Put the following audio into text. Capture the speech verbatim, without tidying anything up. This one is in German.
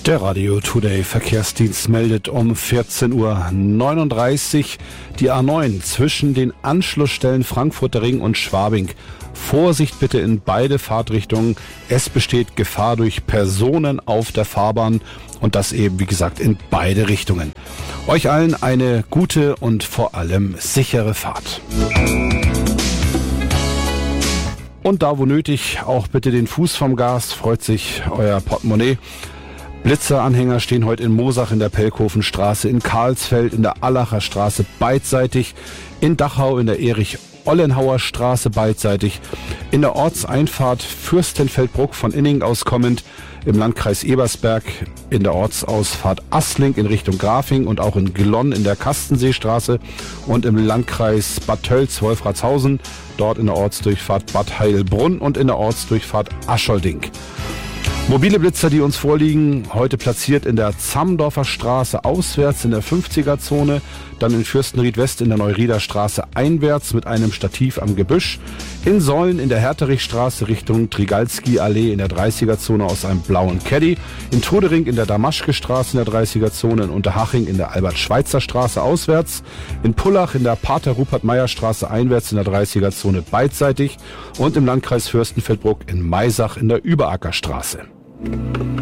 Der Radio Today Verkehrsdienst meldet um vierzehn Uhr neununddreißig die A neun zwischen den Anschlussstellen Frankfurter Ring und Schwabing. Vorsicht bitte in beide Fahrtrichtungen. Es besteht Gefahr durch Personen auf der Fahrbahn und das eben, wie gesagt, in beide Richtungen. Euch allen eine gute und vor allem sichere Fahrt. Und da wo nötig, auch bitte den Fuß vom Gas, freut sich euer Portemonnaie. Blitzeranhänger stehen heute in Moosach in der Pelkhofenstraße, in Karlsfeld in der Allacher Straße beidseitig, in Dachau in der Erich-Ollenhauer Straße beidseitig, in der Ortseinfahrt Fürstenfeldbruck von Inning aus kommend, im Landkreis Ebersberg in der Ortsausfahrt Assling in Richtung Grafing und auch in Glonn in der Kastenseestraße und im Landkreis Bad Tölz-Wolfratshausen, dort in der Ortsdurchfahrt Bad Heilbrunn und in der Ortsdurchfahrt Ascholdding. Mobile Blitzer, die uns vorliegen, heute platziert in der Zammdorfer Straße auswärts in der fünfziger-Zone, dann in Fürstenried West in der Neurieder Straße einwärts mit einem Stativ am Gebüsch, in Säulen in der Herterichstraße Richtung Trigalski-Allee in der dreißiger-Zone aus einem blauen Caddy, in Trudering in der Damaschke-Straße in der dreißiger-Zone, in Unterhaching in der Albert-Schweitzer-Straße auswärts, in Pullach in der Pater-Rupert-Meyer-Straße einwärts in der dreißiger-Zone beidseitig und im Landkreis Fürstenfeldbruck in Maisach in der Überackerstraße.